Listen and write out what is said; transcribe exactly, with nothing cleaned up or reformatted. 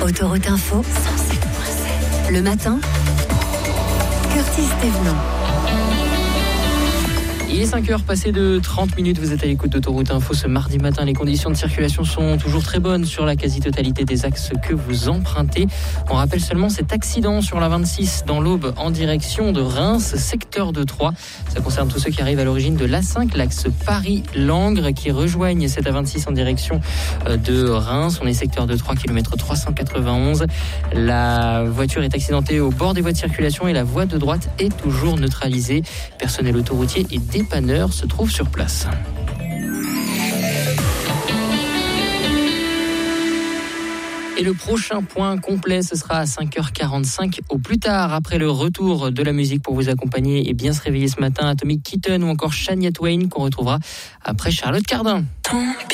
Autoroute Info, cent sept virgule sept. Le matin, Curtis Thévenot. Il est cinq heures passées de trente minutes, vous êtes à l'écoute d'Autoroute Info ce mardi matin. Les conditions de circulation sont toujours très bonnes sur la quasi-totalité des axes que vous empruntez. On rappelle seulement cet accident sur la vingt-six dans l'Aube en direction de Reims, secteur de Troyes. Ça concerne tous ceux qui arrivent à l'origine de l'A cinq, l'axe Paris-Langres, qui rejoignent cette A vingt-six en direction de Reims. On est secteur de Troyes, kilomètre trois cent quatre-vingt-onze. La voiture est accidentée au bord des voies de circulation et la voie de droite est toujours neutralisée. Personnel autoroutier et dépanneur se trouve sur place. Et le prochain point complet, ce sera à cinq heures quarante-cinq au plus tard, après le retour de la musique pour vous accompagner et bien se réveiller ce matin. Atomic Kitten ou encore Shania Twain qu'on retrouvera après Charlotte Cardin. Tant pis.